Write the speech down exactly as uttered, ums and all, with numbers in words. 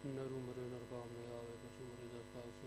ਨਰੂ ਮਰੇ ਨਰ ਕਾਮ ਨ ਆਵੇ, ਪਸ਼ੂ ਮਰੇ ਜਸ ਪਾਸ